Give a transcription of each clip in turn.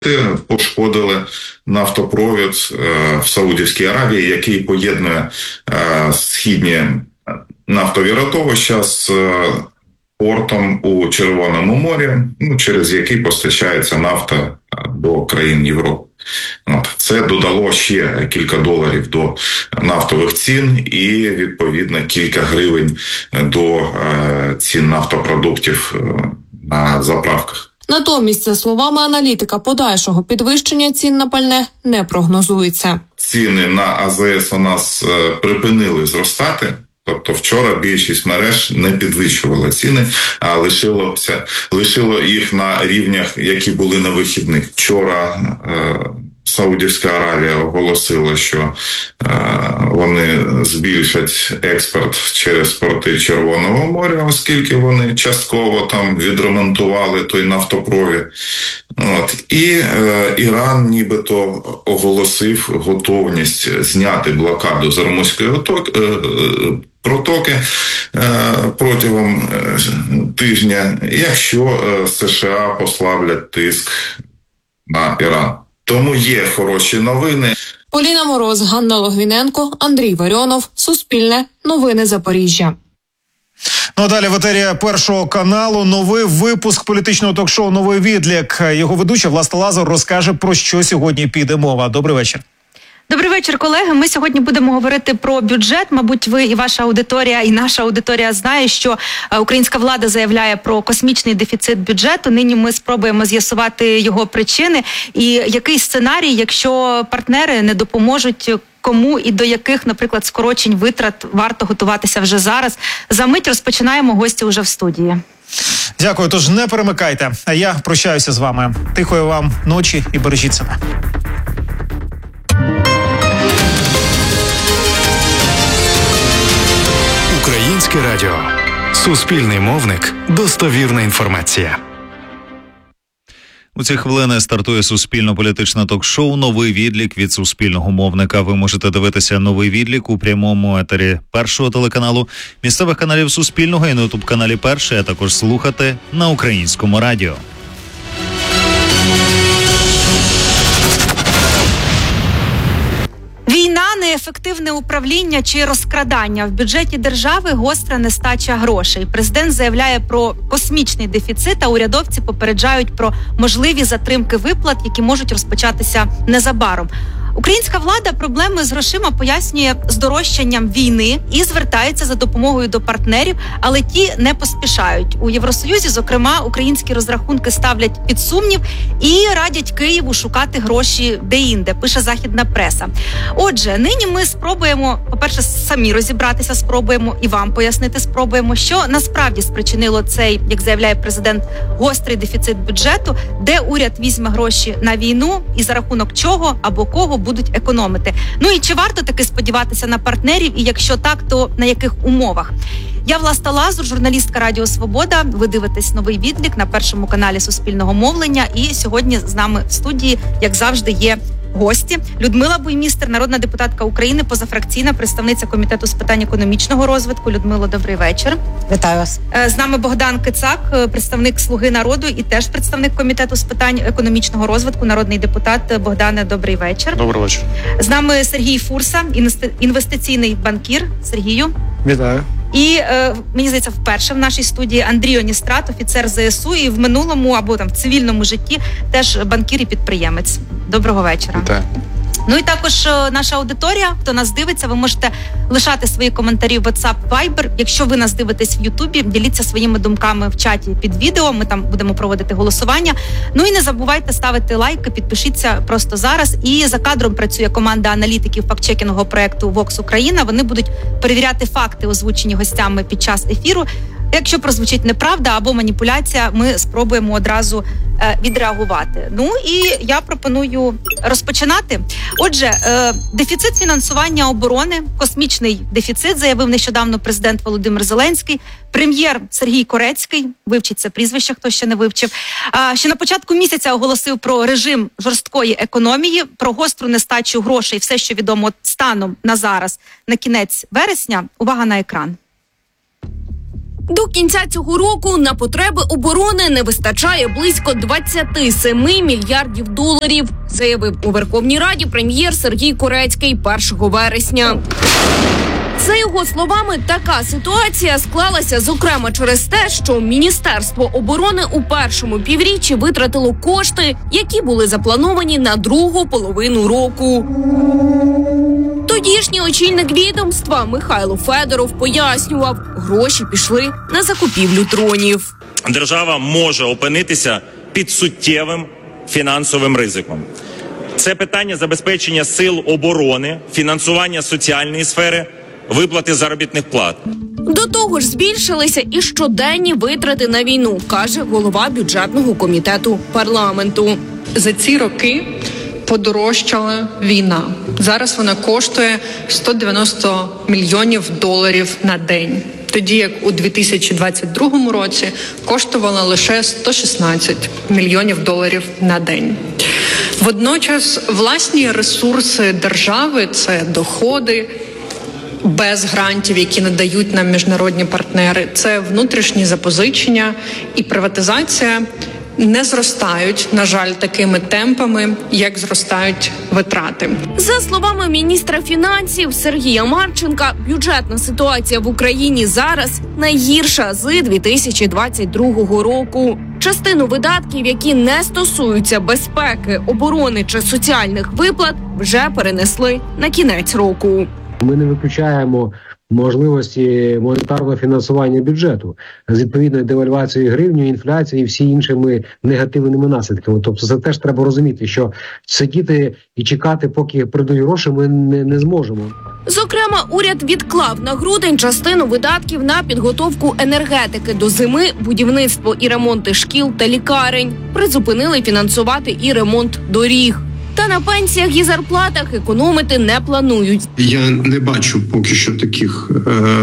пошкодили нафтопровід в Саудівській Аравії, який поєднує східні нафтові родовища з портом у Червоному морі, через який постачається нафта до країн Європи. Це додало ще кілька доларів до нафтових цін і, відповідно, кілька гривень до цін нафтопродуктів на заправках. Натомість, за словами аналітика, подальшого підвищення цін на пальне не прогнозується. Ціни на АЗС у нас припинили зростати. Тобто вчора більшість мереж не підвищувала ціни, а лишило їх на рівнях, які були на вихідних. Вчора Саудівська Аравія оголосила, що вони збільшать експорт через порти Червоного моря, оскільки вони частково там відремонтували той нафтопровід. І Іран нібито оголосив готовність зняти блокаду з Ормузької протоки протягом тижня, якщо США послаблять тиск на Іран. Тому є хороші новини. Поліна Мороз, Ганна Логвіненко, Андрій Варіонов, Суспільне, Новини Запоріжжя. Ну а далі в етері Першого каналу новий випуск політичного ток-шоу «Новий відлік». Його ведуча Власта Лазур розкаже, про що сьогодні піде мова. Добрий вечір. Добрий вечір, колеги. Ми сьогодні будемо говорити про бюджет. Мабуть, ви і ваша аудиторія, і наша аудиторія знає, що українська влада заявляє про космічний дефіцит бюджету. Нині ми спробуємо з'ясувати його причини і який сценарій, якщо партнери не допоможуть, кому і до яких, наприклад, скорочень витрат варто готуватися вже зараз. За мить розпочинаємо, гості уже в студії. Дякую, тож не перемикайте. А я прощаюся з вами. Тихої вам ночі і бережіть себе. Українське радіо. Суспільний мовник. Достовірна інформація. У ці хвилини стартує суспільно-політичне ток-шоу «Новий відлік» від Суспільного мовника. Ви можете дивитися «Новий відлік» у прямому етері Першого телеканалу, місцевих каналів Суспільного і на ютуб-каналі Перший, а також слухати на Українському радіо. Війна, неефективне управління чи розкрадання. В бюджеті держави гостра нестача грошей. Президент заявляє про космічний дефіцит, а урядовці попереджають про можливі затримки виплат, які можуть розпочатися незабаром. Українська влада проблеми з грошима пояснює здорожчанням війни і звертається за допомогою до партнерів, але ті не поспішають. У Євросоюзі, зокрема, українські розрахунки ставлять під сумнів і радять Києву шукати гроші де-інде, пише західна преса. Отже, нині ми спробуємо, по-перше, самі розібратися, спробуємо і вам пояснити, спробуємо, що насправді спричинило цей, як заявляє президент, гострий дефіцит бюджету, де уряд візьме гроші на війну і за рахунок чого або кого будуть економити. Ну і чи варто таки сподіватися на партнерів, і якщо так, то на яких умовах? Я Власта Лазур, журналістка Радіо Свобода. Ви дивитесь «Новий відлік» на Першому каналі Суспільного мовлення. І сьогодні з нами в студії, як завжди, є гості. Людмила Буймістер, народна депутатка України, позафракційна, представниця Комітету з питань економічного розвитку. Людмило, добрий вечір. Вітаю вас. З нами Богдан Кицак, представник «Слуги народу» і теж представник Комітету з питань економічного розвитку, народний депутат. Богдане, добрий вечір. Добрий вечір. З нами Сергій Фурса, інвестиційний банкір. Сергію. Вітаю. І, мені здається, вперше в нашій студії Андрій Оністрат, офіцер ЗСУ, і в минулому або там в цивільному житті теж банкір і підприємець. Доброго вечора. Вітаю. Ну і також наша аудиторія, хто нас дивиться, ви можете лишати свої коментарі в WhatsApp, Viber. Якщо ви нас дивитесь в Ютубі, діліться своїми думками в чаті під відео, ми там будемо проводити голосування. Ну і не забувайте ставити лайки, підпишіться просто зараз. І за кадром працює команда аналітиків фактчекінгового проекту Vox Україна. Вони будуть перевіряти факти, озвучені гостями під час ефіру. Якщо прозвучить неправда або маніпуляція, ми спробуємо одразу відреагувати. Ну і я пропоную розпочинати. Отже, дефіцит фінансування оборони, космічний дефіцит, заявив нещодавно президент Володимир Зеленський. Прем'єр Сергій Корецький, вивчить це прізвище, хто ще не вивчив, ще на початку місяця оголосив про режим жорсткої економії, про гостру нестачу грошей, все, що відомо станом на зараз, на кінець вересня. Увага на екран. До кінця цього року на потреби оборони не вистачає близько 27 мільярдів доларів, заявив у Верховній Раді прем'єр Сергій Корецький 1 вересня. За його словами, така ситуація склалася, зокрема, через те, що Міністерство оборони у першому півріччі витратило кошти, які були заплановані на другу половину року. Тодішній очільник відомства Михайло Федоров пояснював, гроші пішли на закупівлю дронів. Держава може опинитися під суттєвим фінансовим ризиком. Це питання забезпечення сил оборони, фінансування соціальної сфери, виплати заробітних плат. До того ж, збільшилися і щоденні витрати на війну, каже голова бюджетного комітету парламенту. За ці роки подорожчала війна. Зараз вона коштує 190 мільйонів доларів на день. Тоді як у 2022 році коштувала лише 116 мільйонів доларів на день. Водночас власні ресурси держави – це доходи, без грантів, які надають нам міжнародні партнери, це внутрішні запозичення і приватизація не зростають, на жаль, такими темпами, як зростають витрати. За словами міністра фінансів Сергія Марченка, бюджетна ситуація в Україні зараз найгірша з 2022 року. Частину видатків, які не стосуються безпеки, оборони чи соціальних виплат, вже перенесли на кінець року. Ми не виключаємо можливості монетарного фінансування бюджету з відповідною девальвацією гривні, інфляцією і всі іншими негативними наслідками. Тобто це теж треба розуміти, що сидіти і чекати, поки прийдуть гроші, ми не зможемо. Зокрема, уряд відклав на грудень частину видатків на підготовку енергетики до зими, будівництво і ремонти шкіл та лікарень. Призупинили фінансувати і ремонт доріг. Та на пенсіях і зарплатах економити не планують. Я не бачу поки що таких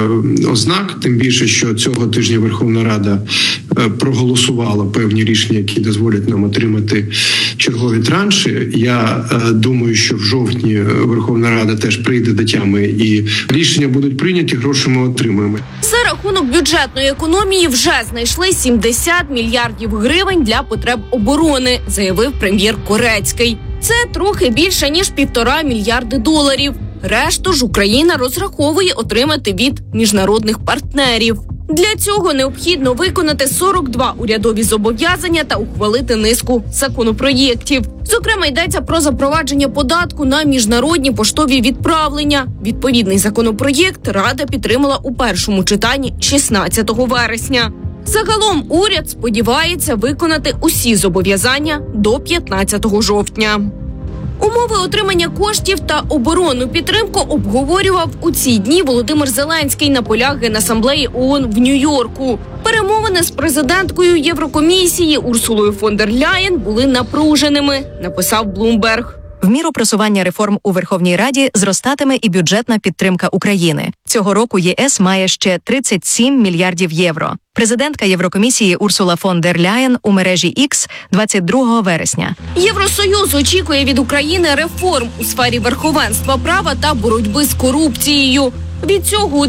ознак, тим більше, що цього тижня Верховна Рада проголосувала певні рішення, які дозволять нам отримати чергові транші. Я думаю, що в жовтні Верховна Рада теж прийде до тями і рішення будуть прийняті, гроші ми отримаємо. За рахунок бюджетної економії вже знайшли 70 мільярдів гривень для потреб оборони, заявив прем'єр Корецький. Це трохи більше, ніж 1,5 мільярди доларів. Решту ж Україна розраховує отримати від міжнародних партнерів. Для цього необхідно виконати 42 урядові зобов'язання та ухвалити низку законопроєктів. Зокрема, йдеться про запровадження податку на міжнародні поштові відправлення. Відповідний законопроєкт Рада підтримала у першому читанні 16 вересня. Загалом уряд сподівається виконати усі зобов'язання до 15 жовтня. Умови отримання коштів та оборонну підтримку обговорював у ці дні Володимир Зеленський на полях Генасамблеї ООН в Нью-Йорку. Перемовини з президенткою Єврокомісії Урсулою фон дер Ляєн були напруженими, написав Bloomberg. В міру просування реформ у Верховній Раді зростатиме і бюджетна підтримка України. Цього року ЄС має ще 37 мільярдів євро. Президентка Єврокомісії Урсула фон дер Ляєн у мережі X 22 вересня. Євросоюз очікує від України реформ у сфері верховенства права та боротьби з корупцією. Від цього у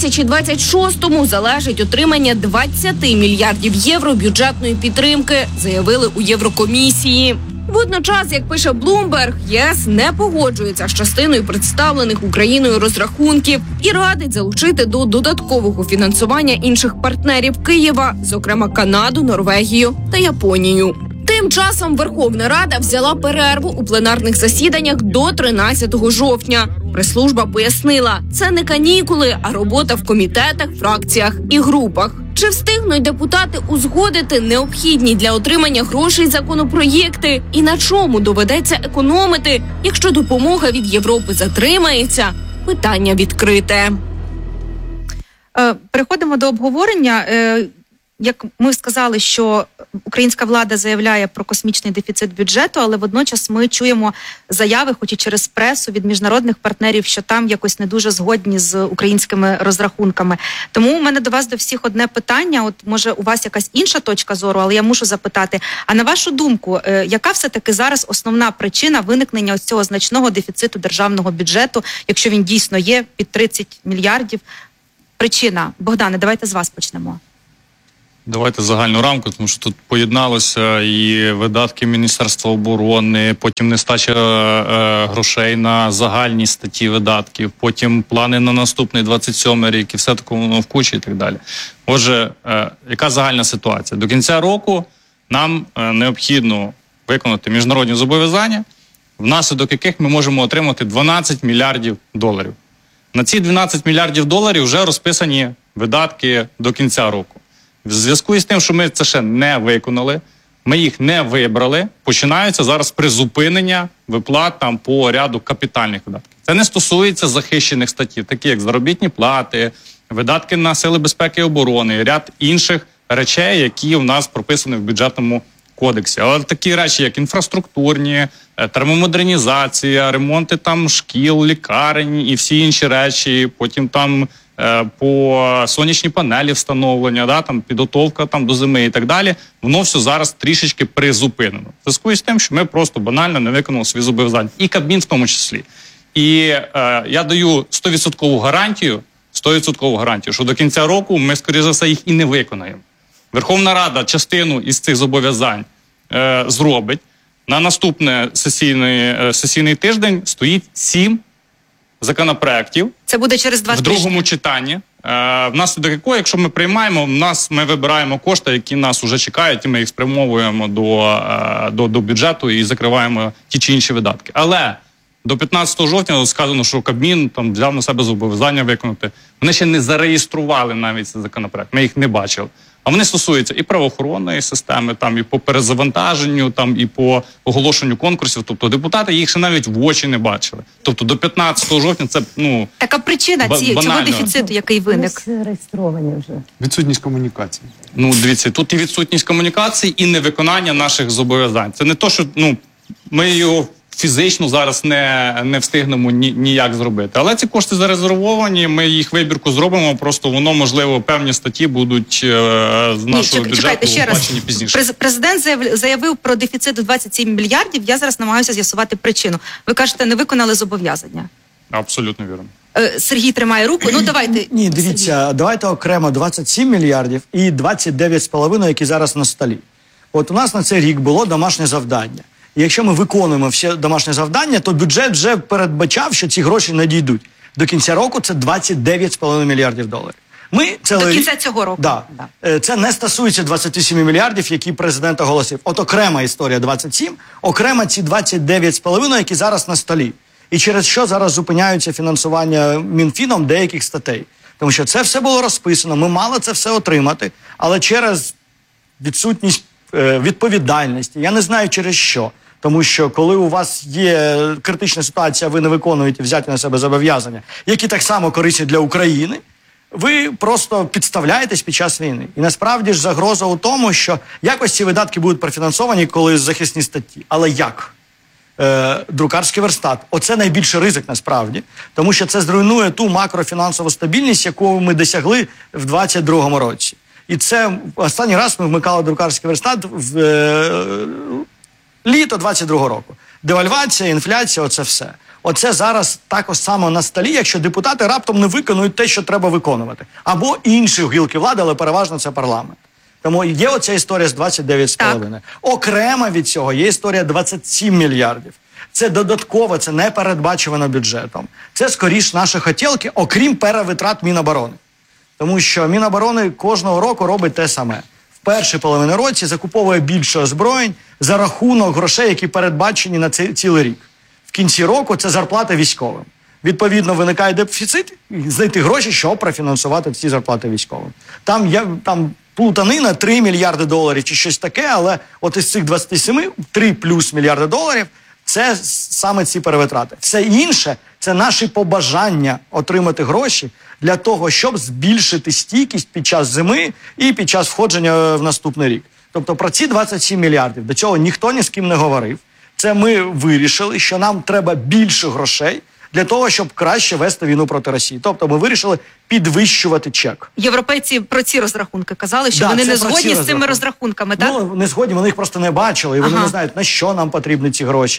2026-му залежить отримання 20 мільярдів євро бюджетної підтримки, заявили у Єврокомісії. Водночас, як пише Bloomberg, ЄС не погоджується з частиною представлених Україною розрахунків і радить залучити до додаткового фінансування інших партнерів Києва, зокрема Канаду, Норвегію та Японію. Тим часом Верховна Рада взяла перерву у пленарних засіданнях до 13 жовтня. Прес-служба пояснила, це не канікули, а робота в комітетах, фракціях і групах. Чи встигнуть депутати узгодити необхідні для отримання грошей законопроєкти? І на чому доведеться економити, якщо допомога від Європи затримається? Питання відкрите. Переходимо до обговорення. Як ми сказали, що українська влада заявляє про космічний дефіцит бюджету, але водночас ми чуємо заяви, хоч і через пресу, від міжнародних партнерів, що там якось не дуже згодні з українськими розрахунками. Тому у мене до вас до всіх одне питання, от може у вас якась інша точка зору, але я мушу запитати, а на вашу думку, яка все-таки зараз основна причина виникнення ось цього значного дефіциту державного бюджету, якщо він дійсно є під 30 мільярдів? Причина. Богдане, давайте з вас почнемо. Давайте загальну рамку, тому що тут поєдналося і видатки Міністерства оборони, потім нестача грошей на загальні статті видатків, потім плани на наступний 27-й рік і все такому в кучі і так далі. Отже, яка загальна ситуація? До кінця року нам необхідно виконати міжнародні зобов'язання, внаслідок яких ми можемо отримати 12 мільярдів доларів. На ці 12 мільярдів доларів вже розписані видатки до кінця року. В зв'язку із тим, що ми це ще не виконали, ми їх не вибрали, починаються зараз призупинення виплат там по ряду капітальних видатків. Це не стосується захищених статей, такі як заробітні плати, видатки на сили безпеки і оборони, ряд інших речей, які у нас прописані в бюджетному кодексі. Але такі речі, як інфраструктурні, термомодернізація, ремонти там шкіл, лікарень і всі інші речі, потім там по сонячні панелі встановлення, да, там підготовка там до зими і так далі, воно все зараз трішечки призупинено. В зв'язку із тим, що ми просто банально не виконали свої зобов'язання. І Кабмін в тому числі. І я даю 100% гарантію, що до кінця року ми, скоріше за все, їх і не виконаємо. Верховна Рада частину із цих зобов'язань зробить. На наступний сесійний тиждень стоїть 7 законопроєктів. Це буде через 2 тижні. В другому читанні. Внаслідок якого, якщо ми приймаємо, ми вибираємо кошти, які нас вже чекають, і ми їх спрямовуємо до бюджету і закриваємо ті чи інші видатки. Але до 15 жовтня сказано, що Кабмін там взяв на себе зобов'язання виконати. Вони ще не зареєстрували навіть цей законопроект. Ми їх не бачили. А вони стосуються і правоохоронної системи, там і по перезавантаженню, там і по оголошенню конкурсів. Тобто депутати їх ще навіть в очі не бачили. Тобто до 15 жовтня це, така причина цього дефіциту, який виник. Реєстровані вже. Відсутність комунікації. Дивіться, тут і відсутність комунікації, і невиконання наших зобов'язань. Це не то, що ми його фізично зараз не встигнемо ніяк зробити. Але ці кошти зарезервовані, ми їх вибірку зробимо, просто воно, можливо, певні статті будуть з нашого бюджету оплачені пізніше. Президент заявив про дефіцит у 27 мільярдів, я зараз намагаюся з'ясувати причину. Ви кажете, не виконали зобов'язання. Абсолютно вірно. Сергій тримає руку, давайте. Ні, дивіться, давайте окремо 27 мільярдів і 29,5, які зараз на столі. От у нас на цей рік було домашнє завдання. І якщо ми виконуємо всі домашні завдання, то бюджет вже передбачав, що ці гроші надійдуть. До кінця року це 29,5 мільярдів доларів. До кінця цього року. Да. Це не стосується 27 мільярдів, які президент оголосив. От окрема історія 27, окремо ці 29,5, які зараз на столі. І через що зараз зупиняються фінансування Мінфіном деяких статей. Тому що це все було розписано, ми мали це все отримати, але через відсутність відповідальності, я не знаю через що. Тому що коли у вас є критична ситуація, ви не виконуєте взяті на себе зобов'язання, які так само корисні для України, ви просто підставляєтесь під час війни. І насправді ж загроза у тому, що якось ці видатки будуть профінансовані, коли захисні статті. Але як? Друкарський верстат. Оце найбільший ризик насправді, тому що це зруйнує ту макрофінансову стабільність, яку ми досягли в 2022 році. І це останній раз ми вмикали друкарський верстат в літо 22 року. Девальвація, інфляція, оце все. Оце зараз також само на столі, якщо депутати раптом не виконують те, що треба виконувати. Або інші гілки влади, але переважно це парламент. Тому є оця історія з 29,5. Окремо від цього є історія 27 мільярдів. Це додатково, це не передбачено бюджетом. Це, скоріш, наші хотілки, окрім перевитрат Міноборони. Тому що Міноборони кожного року робить те саме. В першій половині році закуповує більше озброєнь за рахунок грошей, які передбачені на цілий рік. В кінці року це зарплата військовим. Відповідно, виникає дефіцит, знайти гроші, щоб профінансувати ці зарплати військовим. Там плутанина 3 мільярди доларів чи щось таке, але от із цих 27, 3 плюс мільярди доларів – це саме ці перевитрати. Все інше – це наші побажання отримати гроші для того, щоб збільшити стійкість під час зими і під час входження в наступний рік. Тобто про ці 27 мільярдів, до цього ніхто ні з ким не говорив. Це ми вирішили, що нам треба більше грошей для того, щоб краще вести війну проти Росії. Тобто ми вирішили підвищувати чек. Європейці про ці розрахунки казали, що вони не згодні з цими розрахунками, так? Не згодні, вони їх просто не бачили, і вони не знають, на що нам потрібні ці гроші,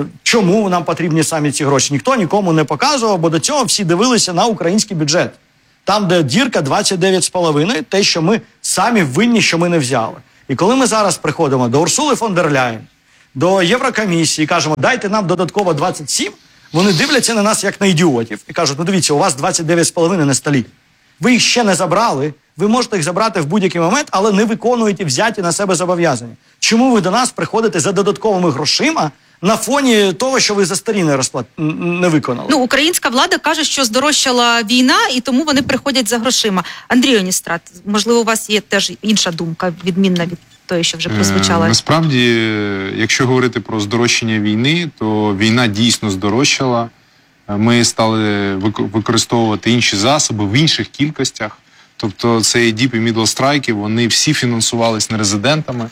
чому нам потрібні самі ці гроші. Ніхто нікому не показував, бо до цього всі дивилися на український бюджет. Там, де дірка 29,5, те, що ми самі винні, що ми не взяли. І коли ми зараз приходимо до Урсули фон дер Ляєн, до Єврокомісії і кажемо, дайте нам додатково 27, вони дивляться на нас як на ідіотів і кажуть, ну дивіться, у вас 29,5 на столі. Ви їх ще не забрали, ви можете їх забрати в будь-який момент, але не виконуєте взяті на себе зобов'язання. Чому ви до нас приходите за додатковими грошима на фоні того, що ви за старі не виконали? Ну, українська влада каже, що здорожчала війна, і тому вони приходять за грошима. Андрій Оністрат, можливо, у вас є теж інша думка, відмінна від тої, що вже прозвучала? Насправді, якщо говорити про здорожчання війни, то війна дійсно здорожчала. Ми стали використовувати інші засоби в інших кількостях. Тобто цей Deep і Middle страйки, вони всі фінансувались нерезидентами.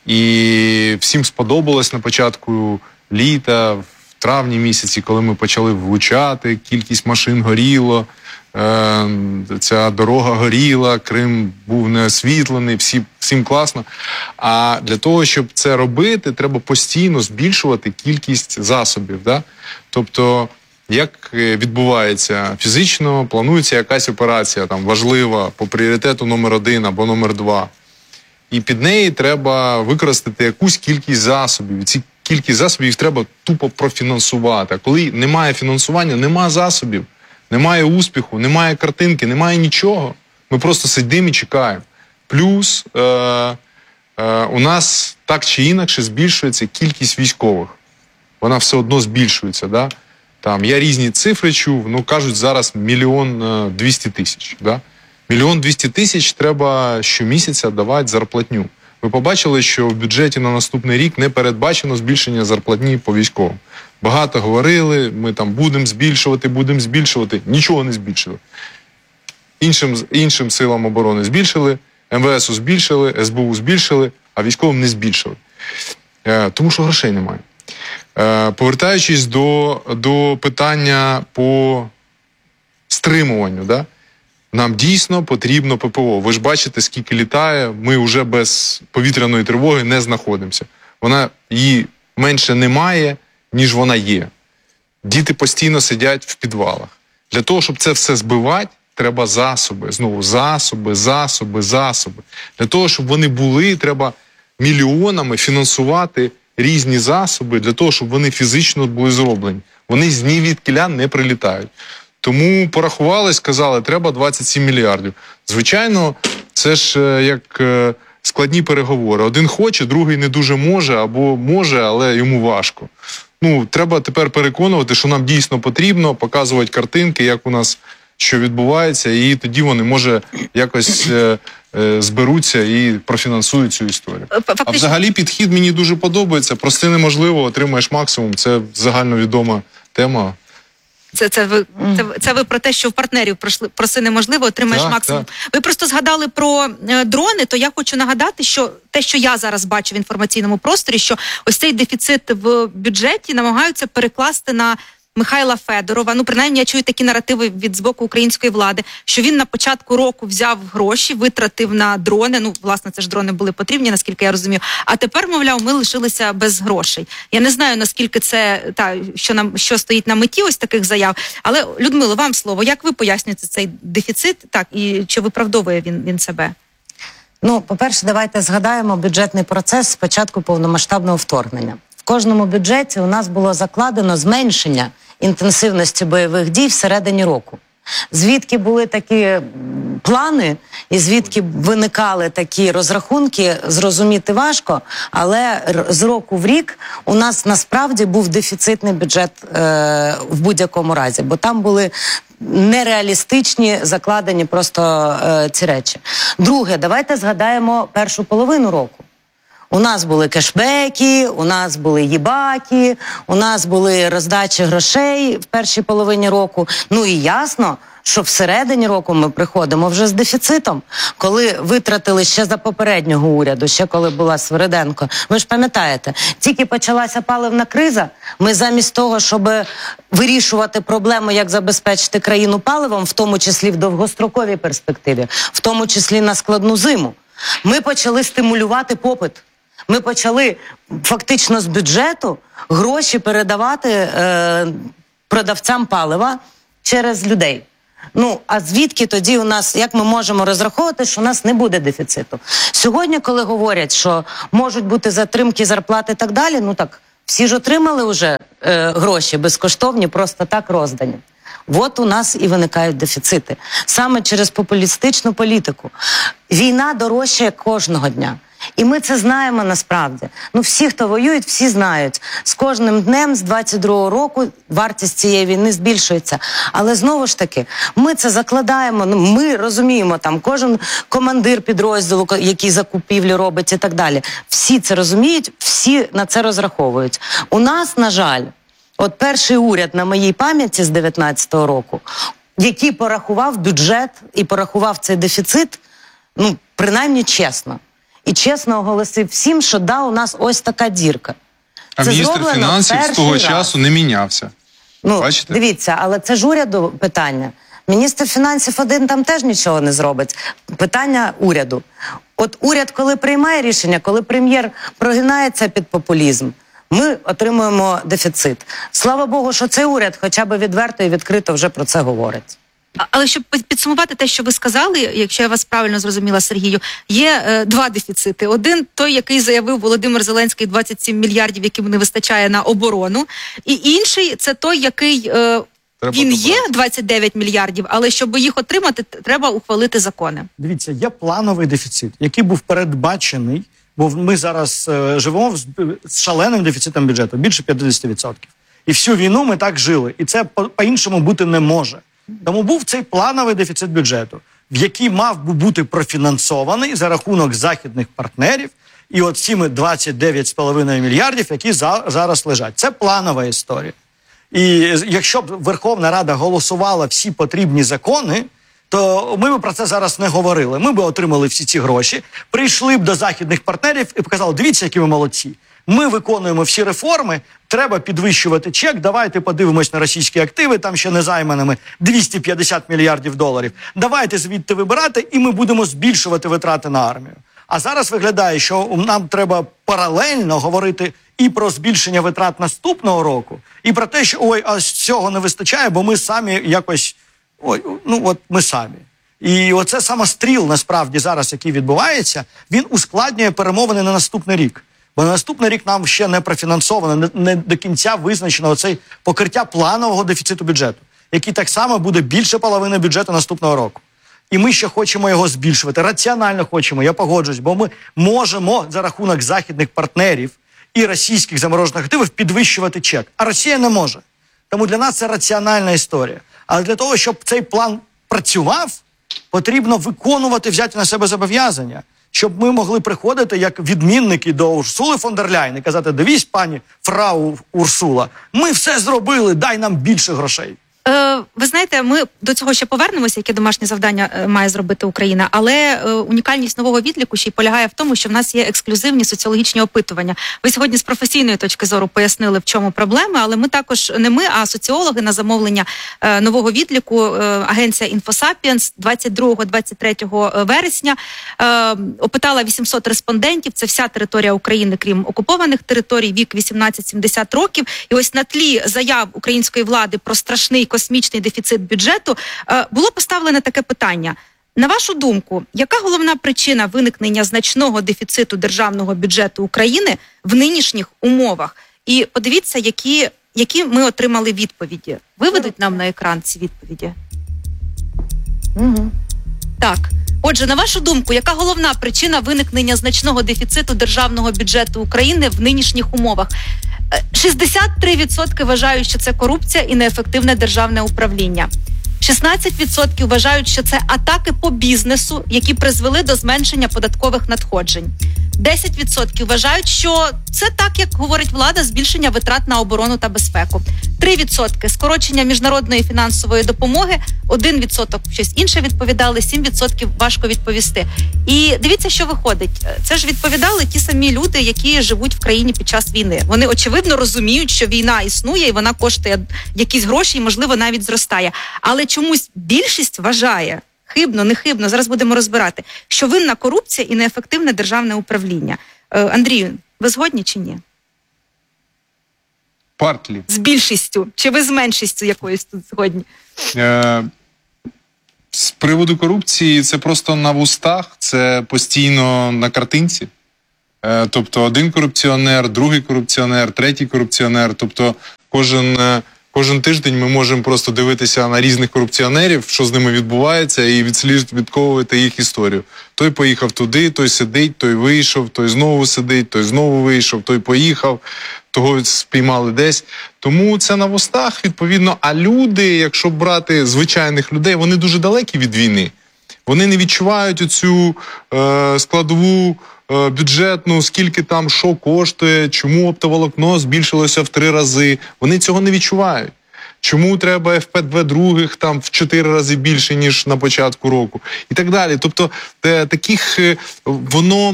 І всім сподобалось на початку літа, в травні місяці, коли ми почали влучати, кількість машин горіло, ця дорога горіла, Крим був не освітлений, всім класно. А для того, щоб це робити, треба постійно збільшувати кількість засобів. Да? Тобто, як відбувається фізично, планується якась операція там важлива по пріоритету номер 1 або номер 2. І під неї треба використати якусь кількість засобів. І ці кількість засобів їх треба тупо профінансувати. А коли немає фінансування, немає засобів, немає успіху, немає картинки, немає нічого. Ми просто сидимо і чекаємо. Плюс у нас так чи інакше збільшується кількість військових. Вона все одно збільшується, да? Там я різні цифри чув, ну кажуть зараз 1 200 000, да? 1 200 000 треба щомісяця давати зарплатню. Ви побачили, що в бюджеті на наступний рік не передбачено збільшення зарплатні по військовим. Багато говорили, ми там будемо збільшувати. Нічого не збільшили. Іншим силам оборони збільшили, МВСу збільшили, СБУ збільшили, а військовим не збільшили. Тому що грошей немає. Повертаючись до питання по стримуванню, да? Нам дійсно потрібно ППО. Ви ж бачите, скільки літає, ми вже без повітряної тривоги не знаходимося. Її менше немає, ніж вона є. Діти постійно сидять в підвалах. Для того, щоб це все збивати, треба засоби. Знову засоби. Для того, щоб вони були, треба мільйонами фінансувати різні засоби, для того, щоб вони фізично були зроблені. Вони з ні-від-кіля не прилітають. Тому порахували, сказали, треба 27 мільярдів. Звичайно, це ж як складні переговори. Один хоче, другий не дуже може, або може, але йому важко. Ну, треба тепер переконувати, що нам дійсно потрібно, показувати картинки, як у нас що відбувається, і тоді вони, може, якось зберуться і профінансують цю історію. А взагалі підхід мені дуже подобається. Прости неможливо, отримаєш максимум. Це загальновідома тема. Це ви про те, що в партнерів проси неможливо, отримаєш максимум. Так. Ви просто згадали про дрони, то я хочу нагадати, що те, що я зараз бачу в інформаційному просторі, що ось цей дефіцит в бюджеті намагаються перекласти на Михайла Федорова. Ну, принаймні, я чую такі наративи з боку української влади, що він на початку року взяв гроші, витратив на дрони. Ну, власне, це ж дрони були потрібні, наскільки я розумію. А тепер, мовляв, ми лишилися без грошей. Я не знаю, наскільки це, що стоїть на меті ось таких заяв. Але, Людмило, вам слово. Як ви пояснюєте цей дефіцит? Так, і чи виправдовує він себе? Ну, по-перше, давайте згадаємо бюджетний процес з початку повномасштабного вторгнення. В кожному бюджеті у нас було закладено зменшення інтенсивності бойових дій всередині року. Звідки були такі плани і звідки виникали такі розрахунки, зрозуміти важко, але з року в рік у нас насправді був дефіцитний бюджет в будь-якому разі, бо там були нереалістичні закладені просто ці речі. Друге, давайте згадаємо першу половину року. У нас були кешбеки, у нас були їбаки, у нас були роздачі грошей в першій половині року. Ну і ясно, що всередині року ми приходимо вже з дефіцитом. Коли витратили ще за попереднього уряду, ще коли була Свириденко. Ви ж пам'ятаєте, тільки почалася паливна криза, ми замість того, щоб вирішувати проблему, як забезпечити країну паливом, в тому числі в довгостроковій перспективі, в тому числі на складну зиму, ми почали стимулювати попит. Ми почали фактично з бюджету гроші передавати продавцям палива через людей. Ну, а звідки тоді у нас, як ми можемо розраховувати, що у нас не буде дефіциту? Сьогодні, коли говорять, що можуть бути затримки зарплати і так далі, ну так, всі ж отримали вже гроші безкоштовні, просто так роздані. От у нас і виникають дефіцити. Саме через популістичну політику. Війна дорожчає кожного дня. І ми це знаємо насправді. Ну, всі, хто воюють, всі знають. З кожним днем, з 22-го року, вартість цієї війни збільшується. Але знову ж таки, ми це закладаємо, ну, ми розуміємо, там, кожен командир підрозділу, який закупівлі робить і так далі. Всі це розуміють, всі на це розраховують. У нас, на жаль, от перший уряд на моїй пам'яті з 19-го року, який порахував бюджет і порахував цей дефіцит, ну, принаймні чесно. І чесно оголосив всім, що да, у нас ось така дірка. А це міністр фінансів з того раз. часу не мінявся. Ну, бачите? Дивіться, але це ж уряду питання. Міністр фінансів один там теж нічого не зробить. Питання уряду. От уряд, коли приймає рішення, коли прем'єр прогинається під популізм, ми отримуємо дефіцит. Слава Богу, що цей уряд хоча б відверто і відкрито вже про це говорить. Але щоб підсумувати те, що ви сказали, якщо я вас правильно зрозуміла, Сергію, є два дефіцити. Один – той, який заявив Володимир Зеленський, 27 мільярдів, яким не вистачає на оборону. І інший – це той, який він є, 29 мільярдів, але щоб їх отримати, треба ухвалити закони. Дивіться, є плановий дефіцит, який був передбачений, бо ми зараз живемо з шаленим дефіцитом бюджету, більше 50%. І всю війну ми так жили. І це по-іншому бути не може. Тому був цей плановий дефіцит бюджету, в який мав би бути профінансований за рахунок західних партнерів і от цими 29,5 мільярдів, які зараз лежать. Це планова історія. І якщо б Верховна Рада голосувала всі потрібні закони, то ми б про це зараз не говорили. Ми б отримали всі ці гроші, прийшли б до західних партнерів і показали, дивіться, які ми молодці. Ми виконуємо всі реформи, треба підвищувати чек, давайте подивимось на російські активи, там ще незайманими 250 мільярдів доларів. Давайте звідти вибирати, і ми будемо збільшувати витрати на армію. А зараз виглядає, що нам треба паралельно говорити і про збільшення витрат наступного року, і про те, що ой, а цього не вистачає, бо ми самі якось, ой, ну от ми самі. І оце самостріл, насправді, зараз, який відбувається, він ускладнює перемовини на наступний рік. Бо на наступний рік нам ще не профінансовано, не до кінця визначено оцей покриття планового дефіциту бюджету, який так само буде більше половини бюджету наступного року. І ми ще хочемо його збільшувати. Раціонально хочемо, я погоджуюсь, бо ми можемо за рахунок західних партнерів і російських заморожених активів підвищувати чек. А Росія не може. Тому для нас це раціональна історія. Але для того, щоб цей план працював, потрібно виконувати, взяти на себе зобов'язання. Щоб ми могли приходити як відмінники до Урсули фон дер Ляєн і казати, дивись, пані фрау Урсула, ми все зробили, дай нам більше грошей. Ви знаєте, ми до цього ще повернемося, яке домашнє завдання має зробити Україна, але унікальність нового відліку ще й полягає в тому, що в нас є ексклюзивні соціологічні опитування. Ви сьогодні з професійної точки зору пояснили, в чому проблема, але ми також, не ми, а соціологи на замовлення нового відліку, агенція InfoSapiens 22-23 вересня опитала 800 респондентів, це вся територія України, крім окупованих територій, вік 18-70 років. І ось на тлі заяв української влади про страшний космічний дефіцит бюджету, було поставлене таке питання. На вашу думку, яка головна причина виникнення значного дефіциту державного бюджету України в нинішніх умовах? І подивіться, які ми отримали відповіді. Виведуть нам на екран ці відповіді? Угу. Так. Отже, на вашу думку, яка головна причина виникнення значного дефіциту державного бюджету України в нинішніх умовах? 63% вважають, що це корупція і неефективне державне управління. 16% вважають, що це атаки по бізнесу, які призвели до зменшення податкових надходжень. 10% вважають, що це так, як говорить влада, збільшення витрат на оборону та безпеку. 3% – скорочення міжнародної фінансової допомоги, 1% щось інше відповідали, 7% важко відповісти. І дивіться, що виходить. Це ж відповідали ті самі люди, які живуть в країні під час війни. Вони, очевидно, розуміють, що війна існує і вона коштує якісь гроші і, можливо, навіть зростає. Але чомусь більшість вважає, хибно, не хибно, зараз будемо розбирати, що винна корупція і неефективне державне управління. Андрію, ви згодні чи ні? Партлі. З більшістю? Чи ви з меншістю якоюсь тут згодні? З приводу корупції це просто на вустах, це постійно на картинці. Тобто один корупціонер, другий корупціонер, третій корупціонер. Тобто кожен тиждень ми можемо просто дивитися на різних корупціонерів, що з ними відбувається, і відслідковувати їх історію. Той поїхав туди, той сидить, той вийшов, той знову сидить, той знову вийшов, той поїхав, того спіймали десь. Тому це на вустах, відповідно. А люди, якщо брати звичайних людей, вони дуже далекі від війни. Вони не відчувають оцю складову бюджетну, скільки там що коштує, чому оптоволокно збільшилося в 3 рази. Вони цього не відчувають. Чому треба ФП-2 других там в 4 рази більше, ніж на початку року. І так далі. Тобто, таких, воно,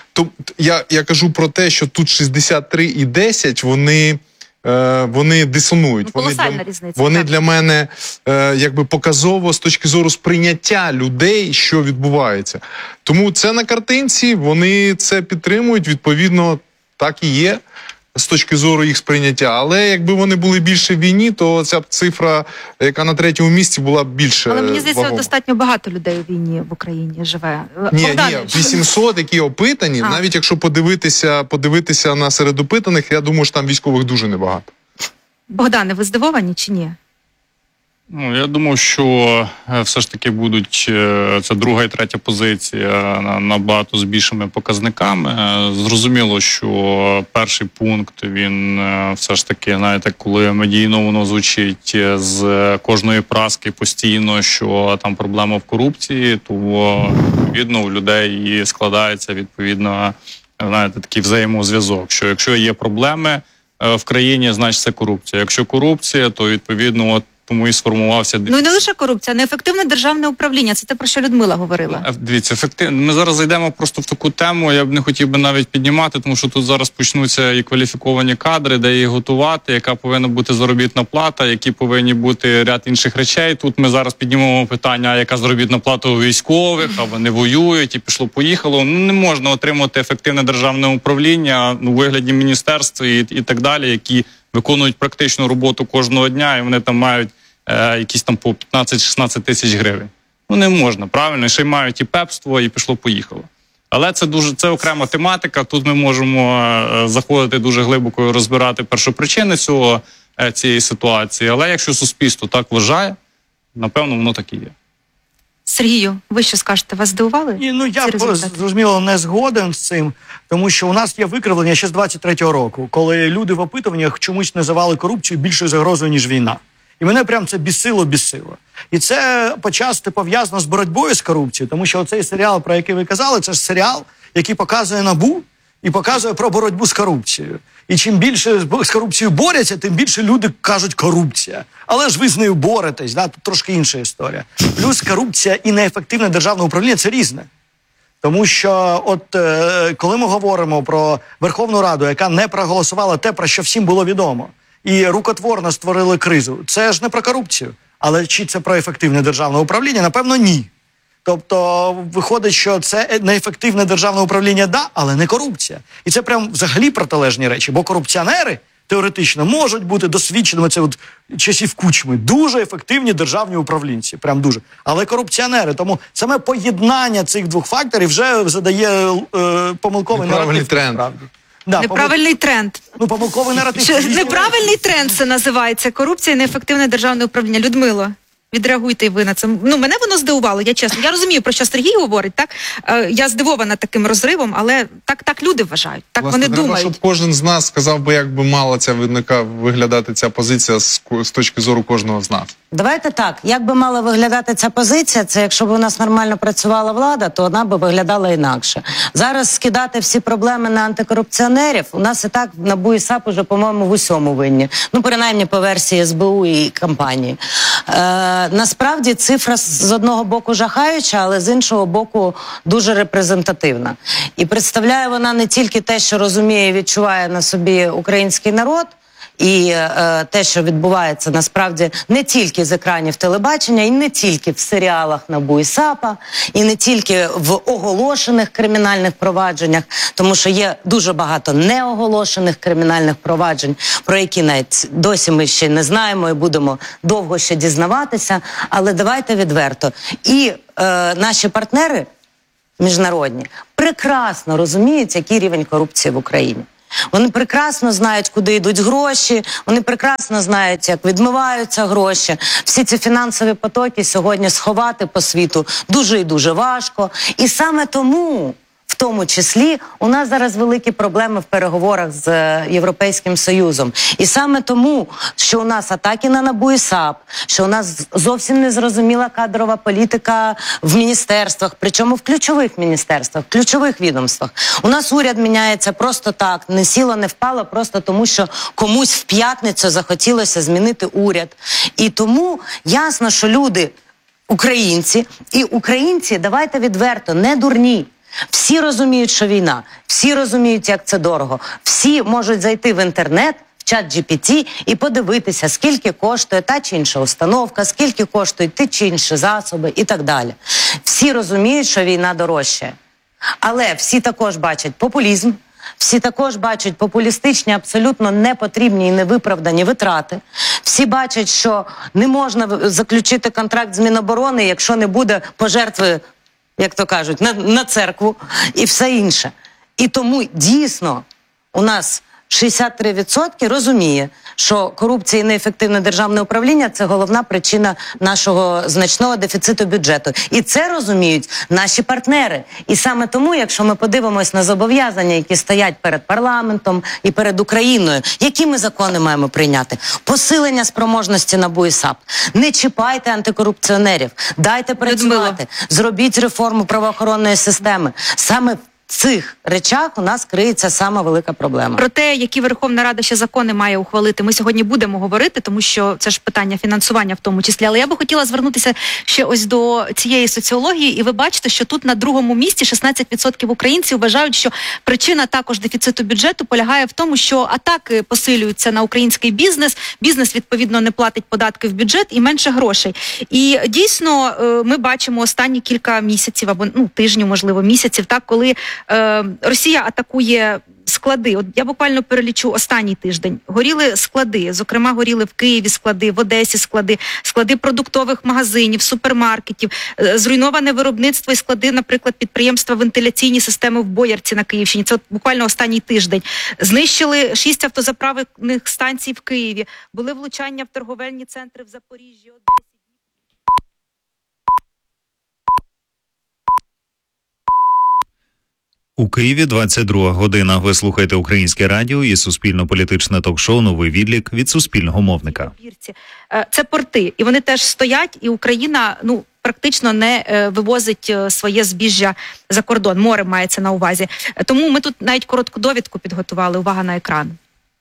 я кажу про те, що тут 63 і 10, вони дисонують. Колосальна різниця. Вони для мене якби показово з точки зору сприйняття людей, що відбувається. Тому це на картинці, вони це підтримують, відповідно, так і є з точки зору їх сприйняття. Але якби вони були більше в війні, то ця цифра, яка на 3-му місці, була більше. Але мені здається, вагома. достатньо багато людей у війні в Україні живе. Ні, Богдане, 800, які опитані, навіть якщо подивитися на серед опитаних, я думаю, що там військових дуже небагато. Богдане, ви здивовані чи ні? Ну, я думав, що все ж таки будуть це друга і третя позиція набагато з більшими показниками. Зрозуміло, що перший пункт, він все ж таки, знаєте, коли медійно воно звучить з кожної праски постійно, що там проблема в корупції, то відповідно у людей і складається відповідно, знаєте, такий взаємозв'язок, що якщо є проблеми в країні, значить це корупція. Якщо корупція, то відповідно от тому і сформувався. Ну і не лише корупція, неефективне державне управління. Це те, про що Людмила говорила. Дивіться, ефективно. Ми зараз зайдемо просто в таку тему, я б не хотів би навіть піднімати, тому що тут зараз почнуться і кваліфіковані кадри, де їх готувати, яка повинна бути заробітна плата, які повинні бути ряд інших речей. Тут ми зараз піднімемо питання, яка заробітна плата у військових, а вони воюють і пішло-поїхало. Ну, не можна отримати ефективне державне управління у вигляді міністерств і так далі, які виконують практичну роботу кожного дня, і вони там мають якісь там по 15-16 тисяч гривень. Ну не можна, правильно? І ще й мають і пепство, і пішло-поїхало. Але це окрема тематика, тут ми можемо заходити дуже глибоко і розбирати першопричини цієї ситуації. Але якщо суспільство так вважає, напевно, воно так і є. Сергію, ви що скажете? Вас здивували? Ну, я зрозуміло не згоден з цим, тому що у нас є викривлення ще з 23-го року, коли люди в опитуваннях чомусь називали корупцію більшою загрозою, ніж війна. І мене прям це бісило. І це почасти пов'язано з боротьбою з корупцією, тому що оцей серіал, про який ви казали, це ж серіал, який показує НАБУ і показує про боротьбу з корупцією. І чим більше з корупцією борються, тим більше люди кажуть корупція. Але ж ви з нею боретесь, да? Тут трошки інша історія. Плюс корупція і неефективне державне управління – це різне. Тому що коли ми говоримо про Верховну Раду, яка не проголосувала те, про що всім було відомо, і рукотворно створили кризу, це ж не про корупцію. Але чи це про ефективне державне управління? Напевно, ні. Тобто, виходить, що це неефективне державне управління, да, але не корупція. І це прям взагалі протилежні речі, бо корупціонери теоретично можуть бути досвідченими, це от часів Кучми, дуже ефективні державні управлінці, прям дуже. Але корупціонери, тому саме поєднання цих двох факторів вже задає помилковий наратив. Тренд. Да, неправильний тренд. Ну, помилковий наратив. Неправильний тренд це називається. Корупція і неефективне державне управління. Людмило, відреагуйте і ви на це. Ну, мене воно здивувало, я чесно. Я розумію, про що Сергій говорить, так? Я здивована таким розривом, але так люди вважають, так Власне, вони думають. Щоб кожен з нас сказав би, як би мала виглядати ця позиція з точки зору кожного з нас. Давайте так, як би мала виглядати ця позиція, це якщо б у нас нормально працювала влада, то вона би виглядала інакше. Зараз скидати всі проблеми на антикорупціонерів, у нас і так НАБУ і САП уже, по-моєму, в усьому винні. Ну, принаймні по версії СБУ і компанії. Насправді цифра з одного боку жахаюча, але з іншого боку дуже репрезентативна. І представляє вона не тільки те, що розуміє і відчуває на собі український народ, і те, що відбувається насправді не тільки з екранів телебачення, і не тільки в серіалах НАБУ і САПа, і не тільки в оголошених кримінальних провадженнях, тому що є дуже багато неоголошених кримінальних проваджень, про які навіть досі ми ще не знаємо і будемо довго ще дізнаватися, але давайте відверто. І наші партнери міжнародні прекрасно розуміють, який рівень корупції в Україні. Вони прекрасно знають, куди йдуть гроші, вони прекрасно знають, як відмиваються гроші. Всі ці фінансові потоки сьогодні сховати по світу дуже і дуже важко. І саме тому, в тому числі, у нас зараз великі проблеми в переговорах з Європейським Союзом. І саме тому, що у нас атаки на НАБУ і САП, що у нас зовсім незрозуміла кадрова політика в міністерствах, причому в ключових міністерствах, в ключових відомствах. У нас уряд міняється просто так, не сіло, не впало, просто тому, що комусь в п'ятницю захотілося змінити уряд. І тому ясно, що люди, українці, і українці, давайте відверто, не дурні. Всі розуміють, що війна, всі розуміють, як це дорого, всі можуть зайти в інтернет, в чат GPT і подивитися, скільки коштує та чи інша установка, скільки коштують ті чи інші засоби і так далі. Всі розуміють, що війна дорожчає. Але всі також бачать популізм, всі також бачать популістичні, абсолютно непотрібні і невиправдані витрати. Всі бачать, що не можна заключити контракт з Міноборони, якщо не буде пожертви, як то кажуть, на церкву і все інше. І тому дійсно у нас 63% розуміє, що корупція і неефективне державне управління – це головна причина нашого значного дефіциту бюджету. І це розуміють наші партнери. І саме тому, якщо ми подивимось на зобов'язання, які стоять перед парламентом і перед Україною, які ми закони маємо прийняти? Посилення спроможності НАБУ і САП. Не чіпайте антикорупціонерів, дайте працювати, зробіть реформу правоохоронної системи. Саме в цих речах у нас криється сама велика проблема. Про те, які Верховна Рада ще закони має ухвалити, ми сьогодні будемо говорити, тому що це ж питання фінансування в тому числі. Але я би хотіла звернутися ще ось до цієї соціології, і ви бачите, що тут на другому місці 16% українців вважають, що причина також дефіциту бюджету полягає в тому, що атаки посилюються на український бізнес, бізнес, відповідно, не платить податки в бюджет і менше грошей. І дійсно ми бачимо останні кілька місяців, або тижнів, можливо, місяців, так, коли Росія атакує склади. От я буквально перелічу останній тиждень. Горіли склади, зокрема горіли в Києві склади, в Одесі склади продуктових магазинів, супермаркетів, зруйноване виробництво і склади, наприклад, підприємства вентиляційні системи в Боярці на Київщині. Це от буквально останній тиждень. Знищили 6 автозаправних станцій в Києві, були влучання в торговельні центри в Запоріжжі, Одесі. У Києві 22 година. Ви слухаєте Українське радіо і суспільно-політичне ток-шоу «Новий відлік» від суспільного мовника. Це порти, і вони теж стоять, і Україна, практично не вивозить своє збіжжя за кордон. Море мається на увазі. Тому ми тут навіть коротку довідку підготували. Увага на екран.